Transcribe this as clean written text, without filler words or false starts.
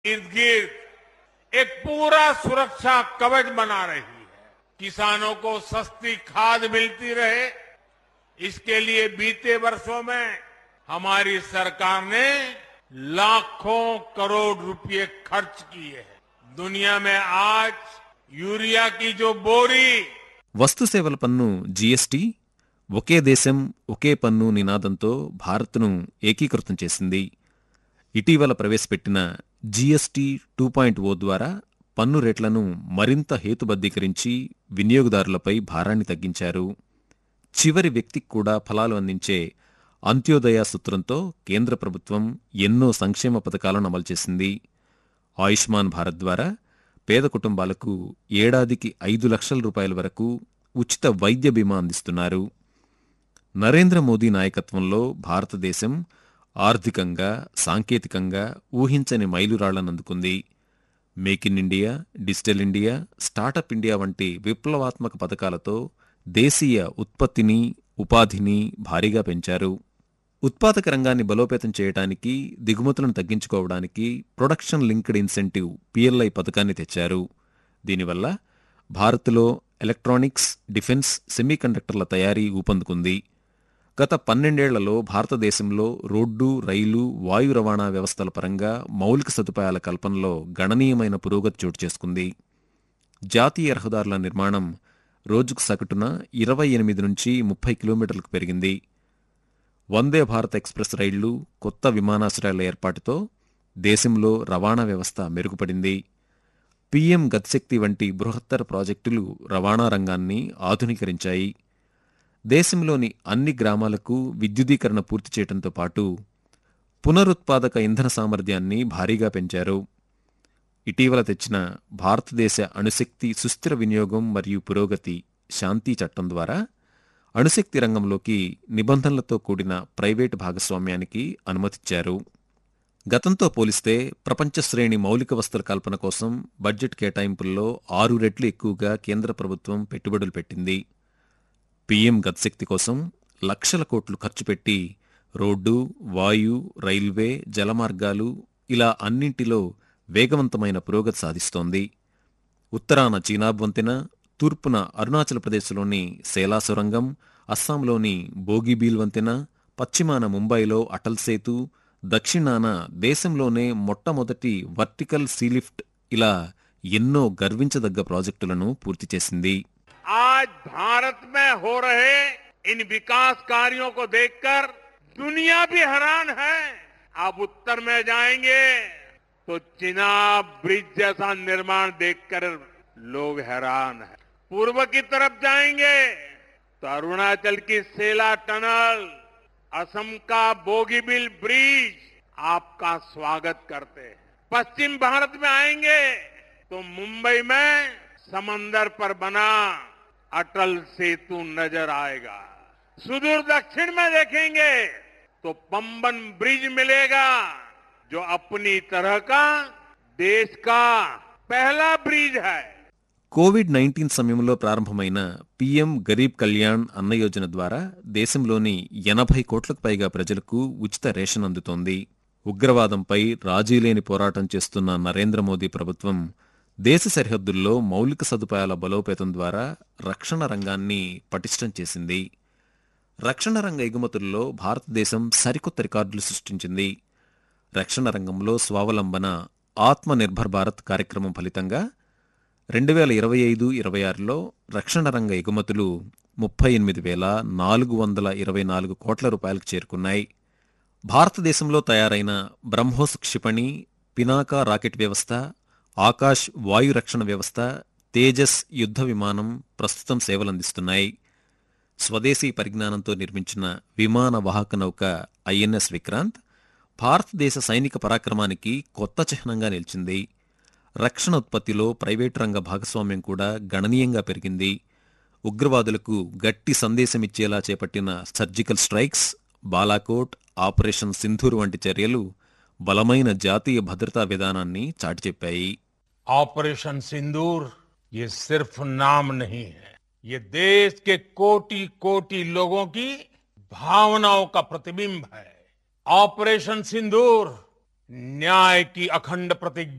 इर्द गिर्द एक पूरा सुरक्षा कवच बना रही है। किसानों को सस्ती खाद मिलती रहे, इसके लिए बीते वर्षों में हमारी सरकार ने लाखों करोड़ रुपए खर्च किए हैं। दुनिया में आज यूरिया की जो बोरी వస్తు సేవల పన్ను జీఎస్టీ ఒకే దేశం ఒకే పన్ను నినాదంతో భారత్ను ఏకీకృతం చేసింది. ఇటీవల ప్రవేశపెట్టిన జీఎస్టీ 2.0 ద్వారా పన్ను రేట్లను మరింత హేతుబద్ధీకరించి వినియోగదారులపై భారాన్ని తగ్గించారు. చివరి వ్యక్తికి కూడా ఫలాలు అందించే అంత్యోదయ సూత్రంతో కేంద్ర ప్రభుత్వం ఎన్నో సంక్షేమ పథకాలను అమలు చేసింది. ఆయుష్మాన్ భారత్ ద్వారా పేద కుటుంబాలకు ఏడాదికి 5 లక్షల రూపాయల వరకు ఉచిత వైద్య బీమా అందిస్తున్నారు. నరేంద్ర మోదీ నాయకత్వంలో భారతదేశం ఆర్థికంగా, సాంకేతికంగా ఊహించని మైలురాళ్లనందుకుంది. Make in India, digital India, startup India వంటి విప్లవాత్మక పథకాలతో దేశీయ ఉత్పత్తిని, ఉపాధిని భారీగా పెంచారు. ఉత్పాదక రంగాన్ని బలోపేతం చేయడానికి, దిగుమతులను తగ్గించుకోవడానికి ప్రొడక్షన్ లింక్డ్ ఇన్సెంటివ్ పిఎల్ఐ పథకాన్ని తెచ్చారు. దీనివల్ల భారత్లో ఎలక్ట్రానిక్స్, డిఫెన్స్, సెమీకండక్టర్ల తయారీ ఊపందుకుంది. గత 12 ఏళ్లలో భారతదేశంలో రోడ్డు, రైలు, వాయు రవాణా వ్యవస్థల పరంగా మౌలిక సదుపాయాల కల్పనలో గణనీయమైన పురోగతి చోటు చేసుకుంది. జాతీయ రహదారుల నిర్మాణం రోజుకు సగటున 28 నుంచి 30 కిలోమీటర్లకు పెరిగింది. వందే భారత్ ఎక్స్ప్రెస్ రైళ్లు, కొత్త విమానాశ్రయాల ఏర్పాటుతో దేశంలో రవాణా వ్యవస్థ మెరుగుపడింది. పీఎం గతిశక్తి వంటి బృహత్తర ప్రాజెక్టులు రవాణా రంగాన్ని ఆధునీకరించాయి. దేశంలోని అన్ని గ్రామాలకు విద్యుదీకరణ పూర్తి చేయడంతో పాటు పునరుత్పాదక ఇంధన సామర్థ్యాన్ని భారీగా పెంచారు. ఇటీవల తెచ్చిన భారతదేశ అణుశక్తి సుస్థిర వినియోగం మరియు పురోగతి శాంతి చట్టం ద్వారా అణుశక్తి రంగంలోకి నిబంధనలతో కూడిన ప్రైవేటు భాగస్వామ్యానికి అనుమతిచ్చారు. గతంతో పోలిస్తే ప్రపంచ శ్రేణి మౌలిక వసతుల కల్పన కోసం బడ్జెట్ కేటాయింపుల్లో 6 రెట్లు ఎక్కువగా కేంద్ర ప్రభుత్వం పెట్టుబడులు పెట్టింది. పీఎం గతిశక్తి కోసం లక్షల కోట్లు ఖర్చు పెట్టి రోడ్డు, వాయు, రైల్వే, జలమార్గాలు ఇలా అన్నింటిలో వేగవంతమైన పురోగతి సాధిస్తోంది. ఉత్తరాన చీనాబ్ వంతెన, తూర్పున అరుణాచల్ ప్రదేశ్లోని సేలా సొరంగం, అస్సాంలోని బోగిబీల్ వంతెన, పశ్చిమాన ముంబైలో అటల్ సేతు, దక్షిణాన దేశంలోనే మొట్టమొదటి వర్టికల్ సీలిఫ్ట్ ఇలా ఎన్నో గర్వించదగ్గ ప్రాజెక్టులను పూర్తి చేసింది. आज भारत में हो रहे इन विकास कार्यों को देखकर दुनिया भी हैरान है। आप उत्तर में जाएंगे तो चिनाब ब्रिज जैसा निर्माण देखकर लोग हैरान हैं। पूर्व की तरफ जाएंगे तो अरुणाचल की सेला टनल, असम का बोगीबिल ब्रिज आपका स्वागत करते हैं। पश्चिम भारत में आएंगे तो मुंबई में समंदर पर बना अटल सेतु नजर आएगा। सुदूर दक्षिण में देखेंगे तो पंबन ब्रिज मिलेगा, जो अपनी तरह का देश का पहला ब्रिज है. కోవిడ్-19 సమయంలో ప్రారంభమైన పీఎం గరీబ్ కళ్యాణ్ అన్న యోజన ద్వారా దేశంలోని 80 కోట్లకు పైగా ప్రజలకు ఉచిత రేషన్ అందుతోంది. ఉగ్రవాదంపై రాజీలేని పోరాటం చేస్తున్న నరేంద్ర మోదీ ప్రభుత్వం దేశ సరిహద్దుల్లో మౌలిక సదుపాయాల బలోపేతం ద్వారా రక్షణ రంగాన్ని పటిష్టం చేసింది. రక్షణ రంగ ఎగుమతుల్లో భారతదేశం సరికొత్త రికార్డులు సృష్టించింది. రక్షణ రంగంలో స్వావలంబన ఆత్మ నిర్భర్ భారత్ కార్యక్రమం ఫలితంగా 2025-26లో రక్షణ రంగ ఎగుమతులు 38,424 కోట్ల రూపాయలకు చేరుకున్నాయి. భారతదేశంలో తయారైన బ్రహ్మోస్ క్షిపణి, పినాకా రాకెట్ వ్యవస్థ, ఆకాశ్ వాయు రక్షణ వ్యవస్థ, తేజస్ యుద్ధ విమానం ప్రస్తుతం సేవలందిస్తున్నాయి. స్వదేశీ పరిజ్ఞానంతో నిర్మించిన విమాన వాహక నౌక ఐఎన్ఎస్ విక్రాంత్ భారతదేశ సైనిక పరాక్రమానికి కొత్త చిహ్నంగా నిలిచింది. రక్షణ ఉత్పత్తిలో ప్రైవేటు రంగ భాగస్వామ్యం కూడా గణనీయంగా పెరిగింది. ఉగ్రవాదులకు గట్టి సందేశమిచ్చేలా చేపట్టిన surgical strikes, Balakot, operation Sindoor వంటి చర్యలు బలమైన జాతీయ భద్రతా విధానాన్ని చాటిచెప్పాయి. ऑपरेशन सिंदूर ये सिर्फ नाम नहीं है, ये देश के कोटि कोटि लोगों की भावनाओं का प्रतिबिंब है. ऑपरेशन सिंदूर न्याय की अखंड प्रतिज्ञा